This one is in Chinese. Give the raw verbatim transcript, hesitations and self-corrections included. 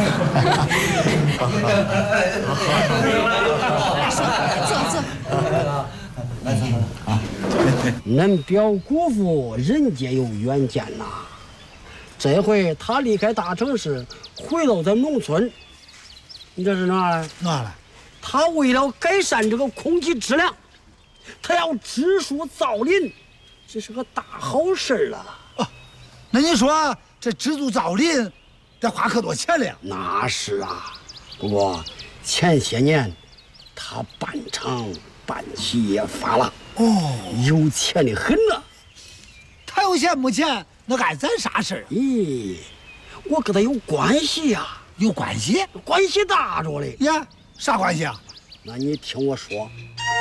坐坐。 恁表姑父人家有远见呐，这回他离开大城市，回到咱农村，你这是哪来？ 哪来？ 他为了改善这个空气质量，他要植树造林，这是个大好事了。 哦，那你说这植树造林得花可多钱了呀？ 那是啊，不过前些年他办厂办企业发了，哦，有钱的很呐。 他有钱没钱，那碍咱啥事儿？ 咦，我跟他有关系呀、啊， 有关系？ 关系大着嘞呀，啥关系啊？ 那你听我说，